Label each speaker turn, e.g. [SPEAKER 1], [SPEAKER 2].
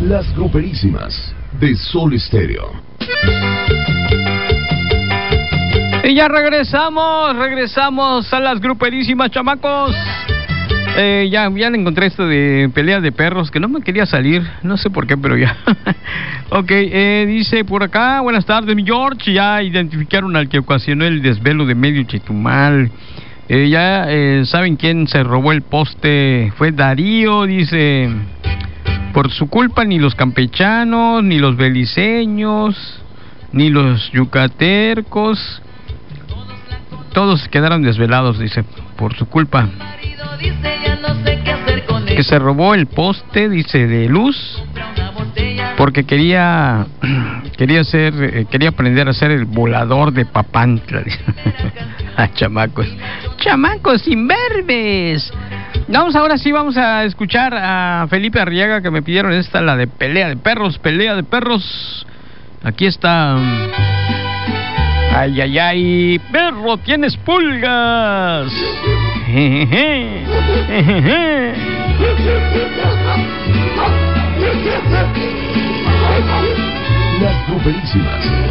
[SPEAKER 1] Las Gruperísimas de Sol Estéreo.
[SPEAKER 2] Y ya regresamos a las Gruperísimas, chamacos. Ya le encontré esto de pelea de perros, que no me quería salir, no sé por qué, pero ya. Ok, dice por acá, buenas tardes, mi George. Ya identificaron al que ocasionó el desvelo de medio Chetumal. Ya saben quién se robó el poste. Fue Darío, dice. Por su culpa ni los campechanos, ni los beliceños, ni los yucatecos, todos quedaron desvelados, dice, por su culpa. Que se robó el poste, dice, de luz, porque quería aprender a hacer el volador de Papantla. Chamacos imberbes. Vamos a escuchar a Felipe Arriaga, que me pidieron esta, la de pelea de perros. Aquí está. Ay, perro, tienes pulgas.
[SPEAKER 1] Las Gruperísimas